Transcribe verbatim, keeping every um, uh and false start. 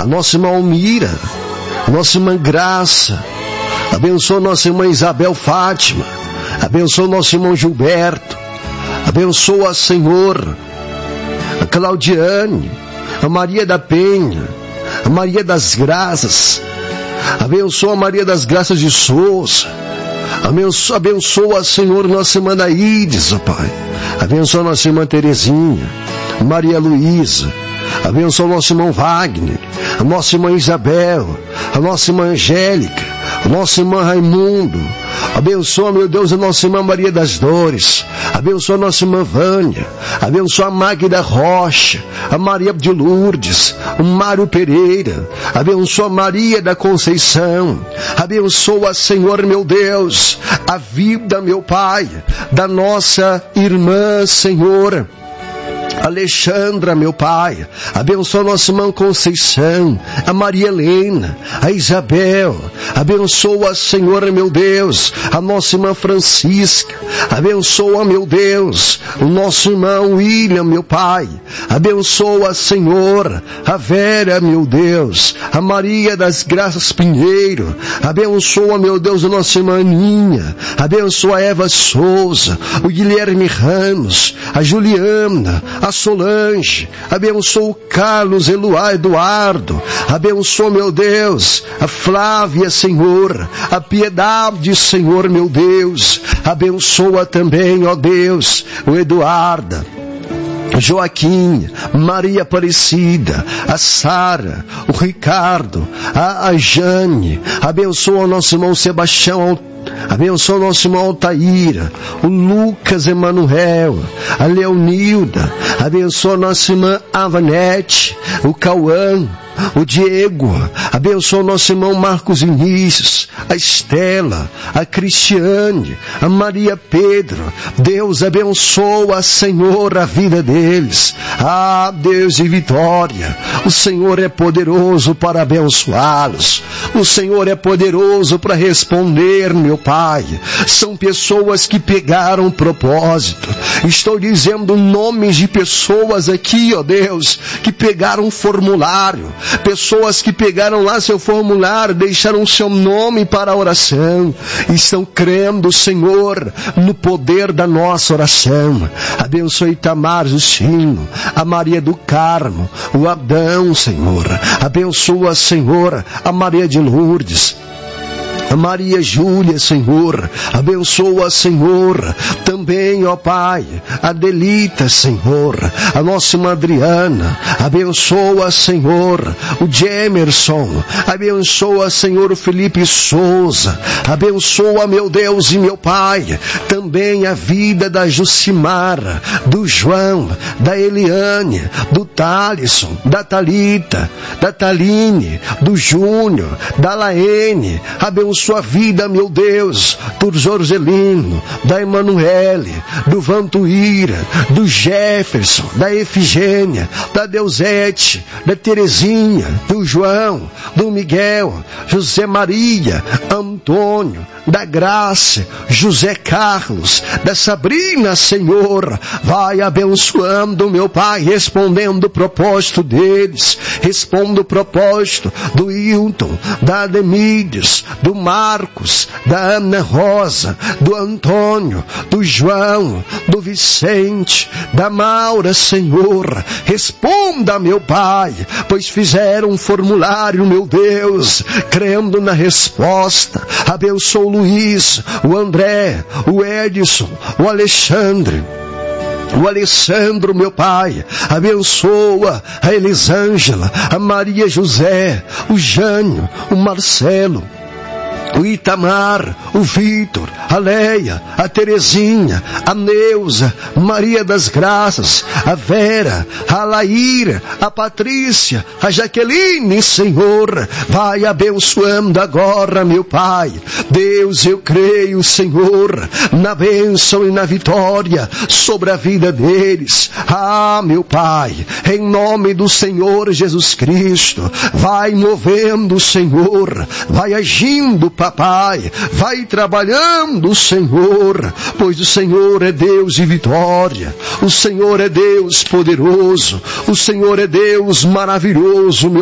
a nossa irmã Almira, a nossa irmã Graça, abençoa a nossa irmã Isabel Fátima, abençoa o nosso irmão Gilberto, abençoa, Senhor, a Claudiane, a Maria da Penha, a Maria das Graças, abençoa a Maria das Graças de Souza, abençoa, abençoa, Senhor, nossa irmã Daídes, ó Pai, abençoa a nossa irmã Terezinha, Maria Luísa, abençoa o nosso irmão Wagner, a nossa irmã Isabel, a nossa irmã Angélica, a nossa irmã Raimundo, abençoa, meu Deus, a nossa irmã Maria das Dores, abençoa a nossa irmã Vânia, abençoa a Magda Rocha, a Maria de Lourdes, o Mário Pereira, abençoa a Maria da Conceição, abençoa, Senhor, meu Deus, a vida, meu Pai, da nossa irmã, Senhor, Alexandra, meu Pai, abençoa a nossa irmã Conceição, a Maria Helena, a Isabel, abençoa, Senhor, meu Deus, a nossa irmã Francisca, abençoa, meu Deus, o nosso irmão William, meu Pai, abençoa, Senhor, a Vera, meu Deus, a Maria das Graças Pinheiro, abençoa, meu Deus, a nossa irmã Aninha, abençoa a Eva Souza, o Guilherme Ramos, a Juliana, a Solange, abençoa o Carlos Eloá Eduardo, abençoa, meu Deus, a Flávia, Senhor, a Piedade, Senhor, meu Deus, abençoa também, ó Deus, o Eduardo, Joaquim, Maria Aparecida, a Sara, o Ricardo, a, a Jane, abençoa o nosso irmão Sebastião, abençoa o nosso irmão Altaíra, o Lucas Emanuel, a Leonilda, abençoa a nossa irmã Avanete, o Cauã, o Diego, abençoa o nosso irmão Marcos Vinícius, a Estela, a Cristiane, a Maria Pedro. Deus abençoa, Senhor, a vida deles. Ah, Deus de vitória, o Senhor é poderoso para abençoá-los, o Senhor é poderoso para responder, meu Pai. São pessoas que pegaram propósito. Estou dizendo nomes de pessoas aqui, ó Deus, que pegaram um formulário, pessoas que pegaram lá seu formulário, deixaram seu nome para a oração, estão crendo, Senhor, no poder da nossa oração. Abençoe Itamar Justino, a Maria do Carmo, o Adão, Senhor. Abençoa, Senhor, a Maria de Lourdes, a Maria Júlia, Senhor, abençoa, Senhor, também, ó Pai, a Delita, Senhor, a nossa irmã Adriana, abençoa, Senhor, o Jemerson, abençoa, Senhor, o Felipe Souza, abençoa, meu Deus e meu Pai, também a vida da Jucimara, do João, da Eliane, do Thalisson, da Thalita, da Taline, do Júnior, da Laene, abençoa sua vida, meu Deus, do Jorgelino, da Emanuele, do Vantuíra, do Jefferson, da Efigênia, da Deusete, da Terezinha, do João, do Miguel, José Maria, Antônio, da Graça, José Carlos, da Sabrina, Senhor. Vai abençoando, meu Pai, respondendo o propósito deles, responda o propósito do Hilton, da Ademides, do Marcos, da Ana Rosa, do Antônio, do João, do Vicente, da Maura, Senhor. Responda, meu Pai, pois fizeram um formulário, meu Deus, crendo na resposta. Abençoa o Luiz, o André, o Edson, o Alexandre, o Alessandro, meu Pai. Abençoa a Elisângela, a Maria José, o Jânio, o Marcelo, o Itamar, o Vitor, a Leia, a Terezinha, a Neuza, Maria das Graças, a Vera, a Laíra, a Patrícia, a Jaqueline, Senhor. Vai abençoando agora, meu Pai. Deus, eu creio, Senhor, na bênção e na vitória sobre a vida deles. Ah, meu Pai, em nome do Senhor Jesus Cristo, vai movendo, Senhor, vai agindo, Papai, vai trabalhando, Senhor, pois o Senhor é Deus de vitória, o Senhor é Deus poderoso, o Senhor é Deus maravilhoso, meu